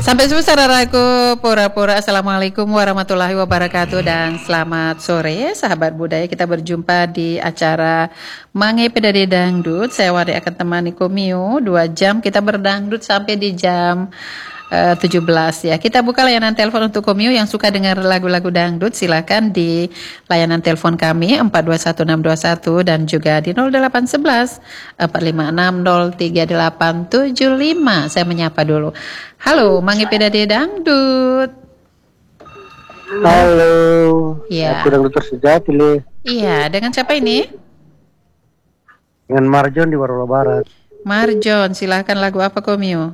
Sampai jumpa saudaraku, pura-pura assalamualaikum warahmatullahi wabarakatuh dan selamat sore sahabat budaya. Kita berjumpa di acara Mange Pedade Dangdut. Saya Wari akan temani Komio 2 jam, kita berdangdut sampai di jam 17 ya. Kita buka layanan telepon untuk Komio yang suka dengar lagu-lagu dangdut. Silakan di layanan telepon kami 451621 dan juga di 0811 4560385. Saya menyapa dulu. Halo, Mange Pedade Dangdut. Halo. Ya. Aku dangdut sejati Le. Iya, dengan siapa ini? Dengan Marjon di Warola Barat. Marjon, silahkan lagu apa Komio?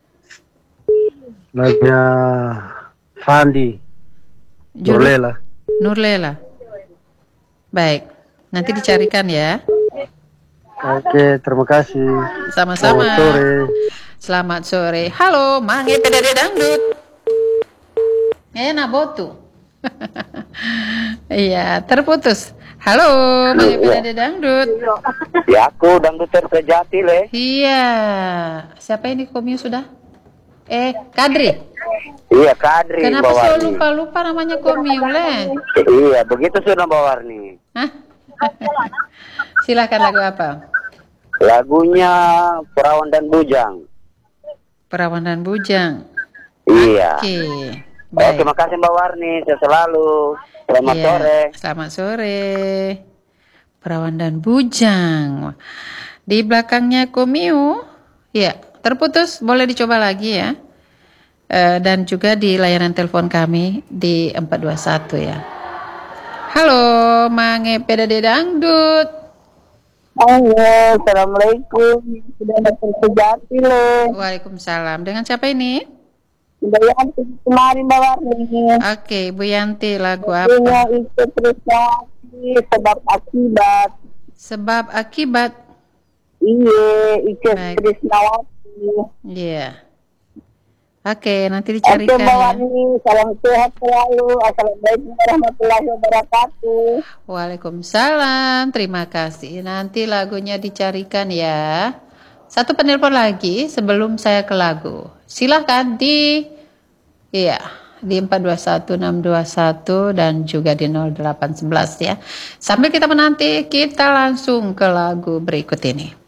Lagunya Fandi. Nurlela. Nurlela. Baik, nanti dicarikan ya. Oke, terima kasih. Sama-sama. Selamat sore. Selamat sore. Halo, Mange Pedade Dangdut. Enak botu. Iya, terputus. Halo, Mange Pedade Dangdut. Ya, aku dangdut sejati Le. Iya. Siapa ini Komio sudah? Kadri. Iya, Kadri. Kenapa Mbak selalu lupa namanya Komio Le? Iya, begitu sudah Mbak Warni. Hah? Silakan lagu apa? Lagunya Perawan dan Bujang. Perawan dan Bujang. Iya. Oke. Oke, makasih Mbak Warni. Saya selalu. Selamat Iya, sore. Selamat sore. Perawan dan Bujang. Di belakangnya Komio. Ya, terputus. Boleh dicoba lagi ya. Dan juga di layanan telepon kami di 421 ya. Halo, Mange Pedade Dangdut. Halo, assalamualaikum. Sudah datang sejati Le. Waalaikumsalam. Dengan siapa ini? Sudah yang kemarin Mbak Warni. Oke, Bu Yanti, lagu Lagunya apa? itu Trisnawati, sebab akibat. Sebab akibat. Iya, itu Baik. Trisnawati. Iya. Oke, nanti Oke dicarikan Mbak ya. Warni, salam sehat selalu. Assalamualaikum warahmatullahi wabarakatuh. Waalaikumsalam, terima kasih. Nanti lagunya dicarikan ya. Satu penelpon lagi sebelum saya ke lagu. Silahkan di 421621 dan juga di 0811 ya. Sambil kita menanti, kita langsung ke lagu berikut ini.